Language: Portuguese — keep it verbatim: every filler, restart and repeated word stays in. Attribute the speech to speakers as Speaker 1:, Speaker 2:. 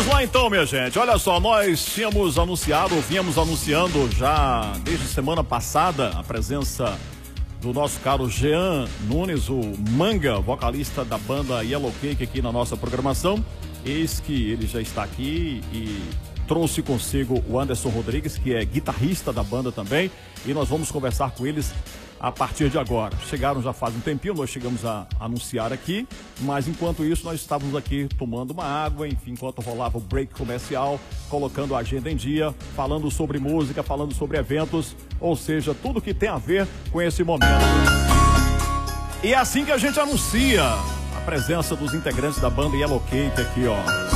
Speaker 1: Vamos lá então, minha gente. Olha só, nós tínhamos anunciado, vínhamos anunciando já desde semana passada a presença do nosso caro Jean Nunes, o Manga, vocalista da banda Yellow Cake aqui na nossa programação. Eis que ele já está aqui e trouxe consigo o Anderson Rodrigues, que é guitarrista da banda também, e nós vamos conversar com eles a partir de agora. Chegaram já faz um tempinho, nós chegamos a anunciar aqui, mas enquanto isso nós estávamos aqui tomando uma água, enfim, enquanto rolava o break comercial, colocando a agenda em dia, falando sobre música, falando sobre eventos, ou seja, tudo que tem a ver com esse momento. E é assim que a gente anuncia a presença dos integrantes da banda Yellow Cake aqui, ó.